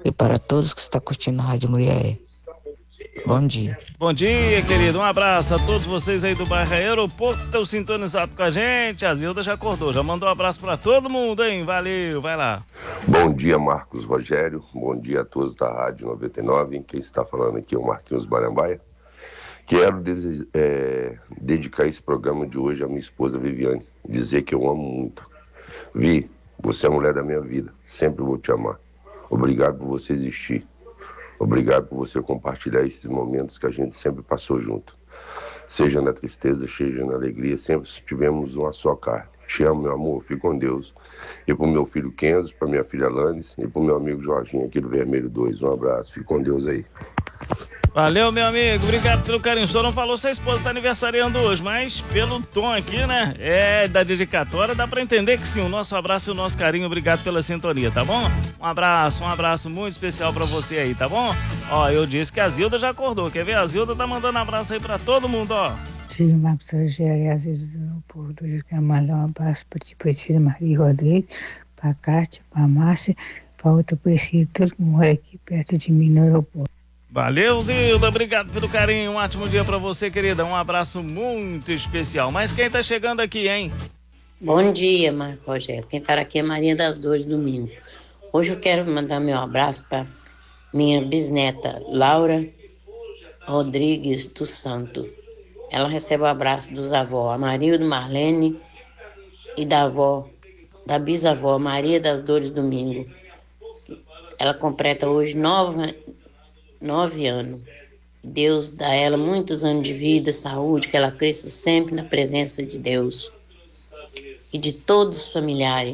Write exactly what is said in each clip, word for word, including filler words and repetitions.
e para todos que estão curtindo a Rádio Muriaé. Bom dia. Bom dia, querido. Um abraço a todos vocês aí do bairro Aeroporto que estão sintonizados com a gente. A Zilda já acordou, já mandou um abraço para todo mundo, hein? Valeu, vai lá. Bom dia, Marcos Rogério. Bom dia a todos da Rádio noventa e nove. Quem está falando aqui é o Marquinhos Barambaia. Quero dese- é, dedicar esse programa de hoje à minha esposa Viviane. Dizer que eu amo muito. Vi, você é a mulher da minha vida. Sempre vou te amar. Obrigado por você existir. Obrigado por você compartilhar esses momentos que a gente sempre passou junto. Seja na tristeza, seja na alegria, sempre tivemos uma só carne. Te amo, meu amor, fique com Deus. E pro meu filho Kenzo, pra minha filha Alanis e pro meu amigo Jorginho aqui do Vermelho dois. Um abraço, fique com Deus aí. Valeu, meu amigo. Obrigado pelo carinho. O senhor não falou se a esposa está aniversariando hoje, mas pelo tom aqui, né? É, da dedicatória, dá para entender que sim. O nosso abraço e o nosso carinho. Obrigado pela sintonia, tá bom? Um abraço, um abraço muito especial para você aí, tá bom? Ó, eu disse que a Zilda já acordou. Quer ver? A Zilda tá mandando abraço aí para todo mundo, ó. Filho Marcos Rogério e Aziz do Aeroporto. Eu quero mandar um abraço para ti, Priscila Maria Rodrigues, para Kátia, para Márcia, para outra Priscila, todo mundo mora aqui perto de mim no aeroporto. Valeu, Zilda, obrigado pelo carinho, um ótimo dia pra você, querida, um abraço muito especial. Mas quem tá chegando aqui, hein? Bom dia, Marco Rogério. Quem fala aqui é Maria das Dores Domingo. Hoje eu quero mandar meu abraço para minha bisneta Laura Rodrigues do Santo. Ela recebe o abraço dos avós Amarildo, Marlene e da avó, da bisavó Maria das Dores Domingo. Ela completa hoje nove, nove anos. Deus dá a ela muitos anos de vida, saúde, que ela cresça sempre na presença de Deus e de todos os familiares.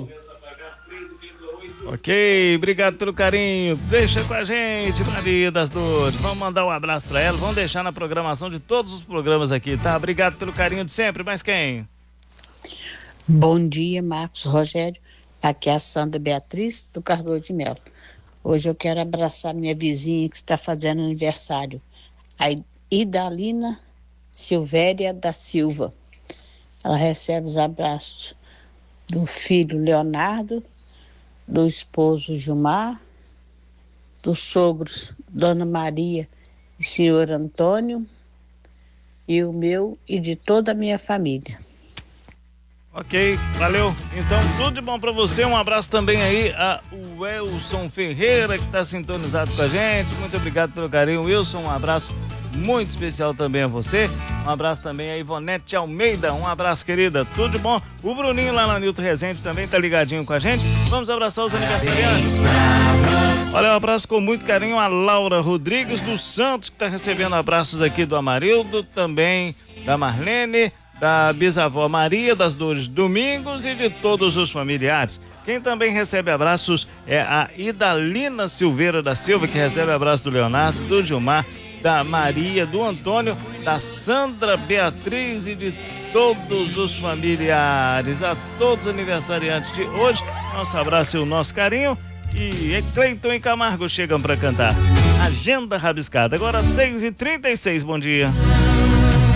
Ok, obrigado pelo carinho. Deixa com a gente, Maria das Dores. Vamos mandar um abraço pra ela, vamos deixar na programação de todos os programas aqui, tá? Obrigado pelo carinho de sempre, mas quem? Bom dia, Marcos Rogério. Aqui é a Sandra Beatriz, do Cardoso de Melo. Hoje eu quero abraçar minha vizinha que está fazendo aniversário, a Idalina Silvéria da Silva. Ela recebe os abraços do filho Leonardo, do esposo Gilmar, dos sogros Dona Maria e senhor Antônio, e o meu e de toda a minha família. Ok, valeu. Então, tudo de bom pra você. Um abraço também aí a Wilson Ferreira, que tá sintonizado com a gente. Muito obrigado pelo carinho, Wilson. Um abraço muito especial também a você. Um abraço também a Ivonete Almeida. Um abraço, querida. Tudo de bom. O Bruninho lá na Nilton Rezende também tá ligadinho com a gente. Vamos abraçar os aniversariantes. Olha, um abraço com muito carinho a Laura Rodrigues dos Santos, que tá recebendo abraços aqui do Amarildo, também da Marlene, da bisavó Maria das Dores Domingos e de todos os familiares. Quem também recebe abraços é a Idalina Silveira da Silva, que recebe abraço do Leonardo, do Gilmar, da Maria, do Antônio, da Sandra Beatriz e de todos os familiares. A todos os aniversariantes de hoje, nosso abraço e o nosso carinho. E Cleiton e Camargo chegam para cantar Agenda Rabiscada. Agora seis e trinta e seis, bom dia.